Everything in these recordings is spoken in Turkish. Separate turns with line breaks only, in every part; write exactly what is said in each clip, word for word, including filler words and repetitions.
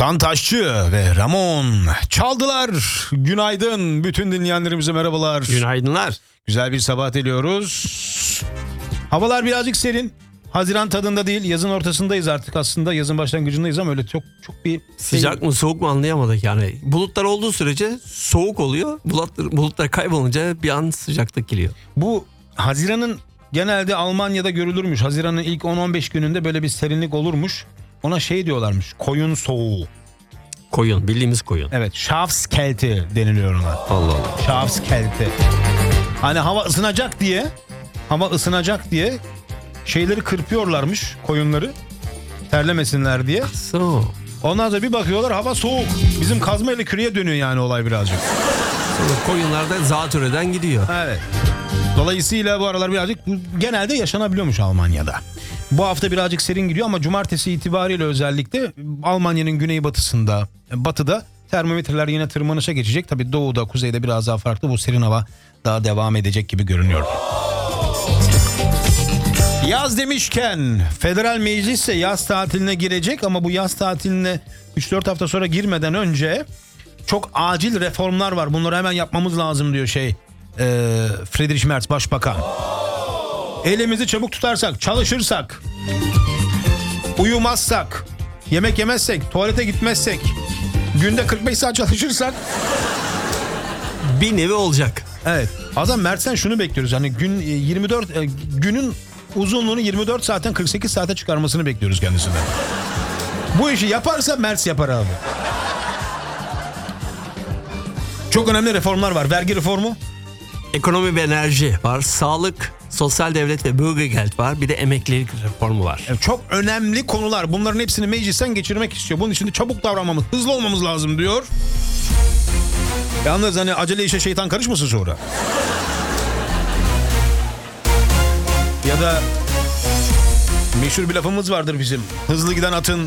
Tantaşçı ve Ramon çaldılar. Günaydın bütün dinleyenlerimize, merhabalar.
Günaydınlar.
Güzel bir sabah diliyoruz. Havalar birazcık serin. Haziran tadında değil, yazın ortasındayız artık aslında. Yazın başlangıcındayız ama öyle çok çok bir
Sıcak
şey...
mı soğuk mu anlayamadık yani. Bulutlar olduğu sürece soğuk oluyor. Bulutlar, bulutlar kaybolunca bir an sıcaklık geliyor.
Bu Haziran'ın genelde Almanya'da görülürmüş. Haziran'ın ilk on on beş gününde böyle bir serinlik olurmuş. Ona şey diyorlarmış, koyun soğuğu.
Koyun, bildiğimiz koyun.
Evet, Schafskälte deniliyor ona.
Allah Allah.
Schafskälte. Hani hava ısınacak diye, hava ısınacak diye şeyleri kırpıyorlarmış, koyunları. Terlemesinler diye.
So.
Ondan sonra bir bakıyorlar hava soğuk. Bizim kazma ile küreye dönüyor yani olay birazcık.
Sonra koyunlar da zatürreden gidiyor.
Evet. Dolayısıyla bu aralar birazcık genelde yaşanabiliyormuş Almanya'da. Bu hafta birazcık serin gidiyor ama cumartesi itibariyle özellikle Almanya'nın güneybatısında, batıda termometreler yine tırmanışa geçecek. Tabii doğuda, kuzeyde biraz daha farklı. Bu serin hava daha devam edecek gibi görünüyor. Yaz demişken Federal Meclis ise yaz tatiline girecek ama bu yaz tatiline üç dört hafta sonra girmeden önce çok acil reformlar var. Bunları hemen yapmamız lazım diyor şey e, Friedrich Merz Başbakan. Elimizi çabuk tutarsak, çalışırsak, uyumazsak, yemek yemezsek, tuvalete gitmezsek, günde kırk beş saat çalışırsak
bir nevi olacak.
evet. Azam Mert'ten şunu bekliyoruz. Hani gün yirmi dört günün uzunluğunu yirmi dört saatten kırk sekiz saate çıkarmasını bekliyoruz kendisinden. Bu işi yaparsa Mertz yapar abi. Çok önemli reformlar var. Vergi reformu.
Ekonomi ve enerji var. Sağlık, sosyal devlet ve Bürgergeld var. Bir de emeklilik reformu var.
Çok önemli konular. Bunların hepsini meclisten geçirmek istiyor. Bunun için de çabuk davranmamız, hızlı olmamız lazım diyor. Yalnız hani acele işe şeytan karışmasın sonra. Ya da meşhur bir lafımız vardır bizim. Hızlı giden atın.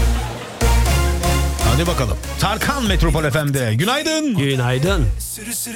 Hadi bakalım. Tarkan Metropol F M'de. Günaydın.
Günaydın.
Sürü sürü